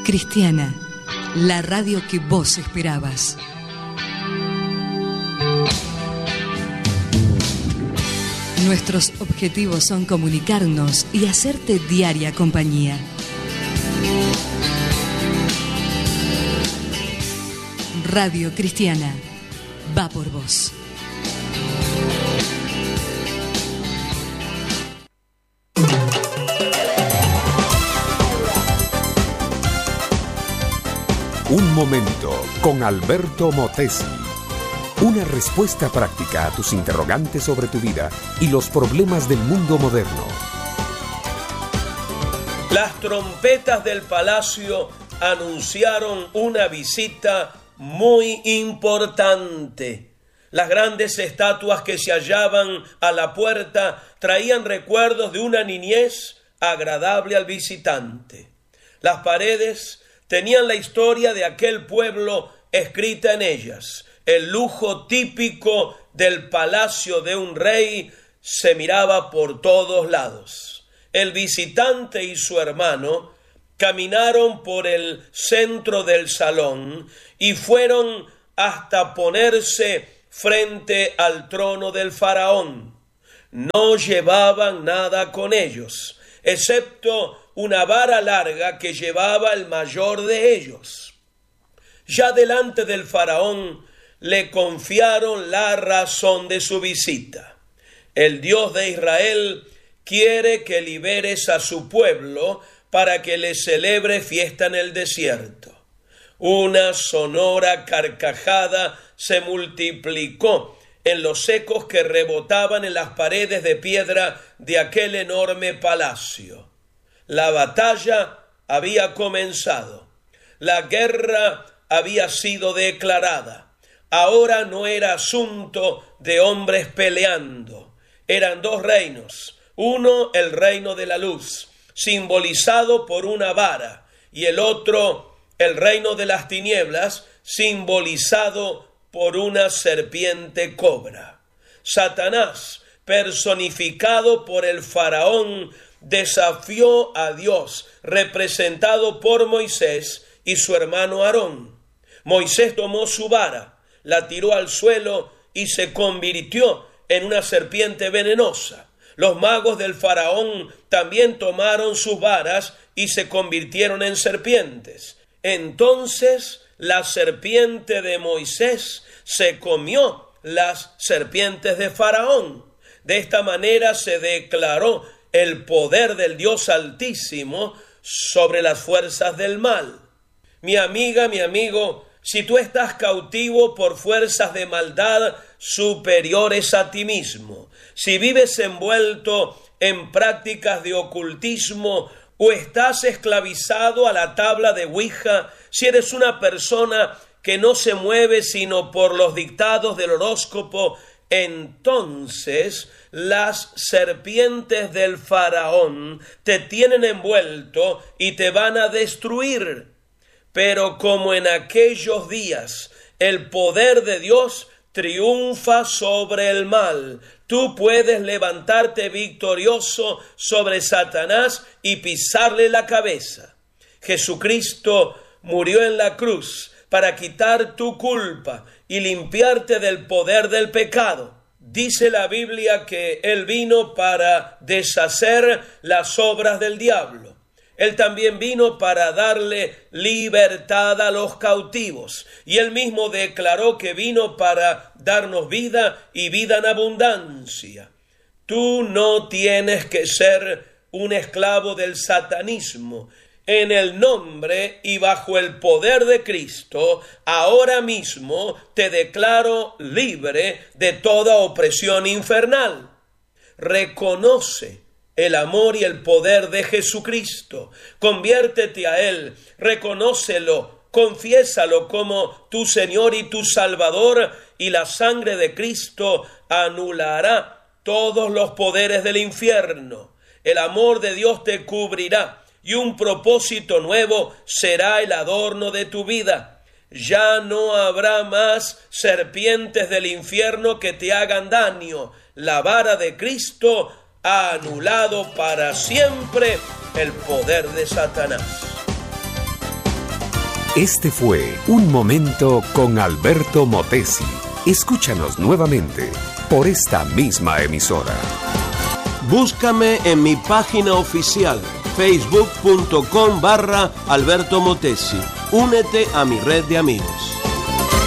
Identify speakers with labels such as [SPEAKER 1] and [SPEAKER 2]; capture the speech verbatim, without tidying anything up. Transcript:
[SPEAKER 1] Cristiana, la radio que vos esperabas. Nuestros objetivos son comunicarnos y hacerte diaria compañía. Radio Cristiana, va por vos.
[SPEAKER 2] Un momento con Alberto Motesi. Una respuesta práctica a tus interrogantes sobre tu vida y los problemas del mundo moderno.
[SPEAKER 3] Las trompetas del palacio anunciaron una visita muy importante. Las grandes estatuas que se hallaban a la puerta traían recuerdos de una niñez agradable al visitante. Las paredes tenían la historia de aquel pueblo escrita en ellas. El lujo típico del palacio de un rey se miraba por todos lados. El visitante y su hermano caminaron por el centro del salón y fueron hasta ponerse frente al trono del faraón. No llevaban nada con ellos, excepto una vara larga que llevaba el mayor de ellos. Ya delante del faraón le confiaron la razón de su visita. El Dios de Israel quiere que liberes a su pueblo para que le celebre fiesta en el desierto. Una sonora carcajada se multiplicó en los ecos que rebotaban en las paredes de piedra de aquel enorme palacio. La batalla había comenzado. La guerra había sido declarada. Ahora no era asunto de hombres peleando. Eran dos reinos. Uno, el reino de la luz, simbolizado por una vara, y el otro, el reino de las tinieblas, simbolizado por una serpiente cobra. Satanás, personificado por el faraón, desafió a Dios, representado por Moisés y su hermano Aarón. Moisés tomó su vara, la tiró al suelo y se convirtió en una serpiente venenosa. Los magos del faraón también tomaron sus varas y se convirtieron en serpientes. Entonces la serpiente de Moisés se comió las serpientes de faraón. De esta manera se declaró el poder del Dios Altísimo sobre las fuerzas del mal. Mi amiga, mi amigo, si tú estás cautivo por fuerzas de maldad superiores a ti mismo, si vives envuelto en prácticas de ocultismo o estás esclavizado a la tabla de Ouija, si eres una persona que no se mueve sino por los dictados del horóscopo, entonces las serpientes del faraón te tienen envuelto y te van a destruir. Pero como en aquellos días el poder de Dios triunfa sobre el mal, tú puedes levantarte victorioso sobre Satanás y pisarle la cabeza. Jesucristo murió en la cruz para quitar tu culpa y limpiarte del poder del pecado. Dice la Biblia que Él vino para deshacer las obras del diablo. Él también vino para darle libertad a los cautivos. Y Él mismo declaró que vino para darnos vida y vida en abundancia. Tú no tienes que ser un esclavo del satanismo. En el nombre y bajo el poder de Cristo, ahora mismo te declaro libre de toda opresión infernal. Reconoce el amor y el poder de Jesucristo. Conviértete a Él, reconócelo, confiésalo como tu Señor y tu Salvador, y la sangre de Cristo anulará todos los poderes del infierno. El amor de Dios te cubrirá y un propósito nuevo será el adorno de tu vida. Ya no habrá más serpientes del infierno que te hagan daño. La vara de Cristo ha anulado para siempre el poder de Satanás.
[SPEAKER 2] Este fue Un Momento con Alberto Motesi. Escúchanos nuevamente por esta misma emisora.
[SPEAKER 3] Búscame en mi página oficial, facebook punto com barra Alberto Motesi. Únete a mi red de amigos.